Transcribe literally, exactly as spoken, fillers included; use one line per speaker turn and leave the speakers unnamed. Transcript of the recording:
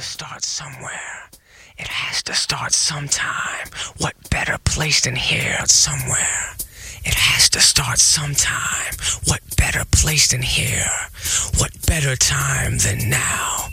start somewhere. It has to start sometime. What better place than here somewhere? It has to start sometime. What better place than here? What better time than now?